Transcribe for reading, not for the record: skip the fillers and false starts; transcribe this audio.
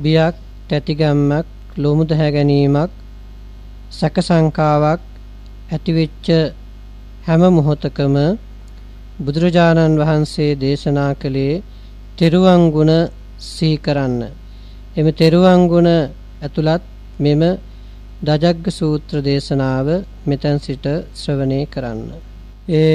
බියක්, තැතිගැම්මක්, ලොමු දැහැ ගැනීමක්, සැක සංකාවක් ඇතිවෙච්ච හැම මොහොතකම බුදුරජාණන් වහන්සේ දේශනා කළේ තෙරුවන් ගුණ සිහි කරන්න. එමෙ තෙරුවන් ගුණ ඇතුළත් මෙම දජග්ග සූත්‍ර දේශනාව මෙතෙන් සිට ශ්‍රවණය කරන්න.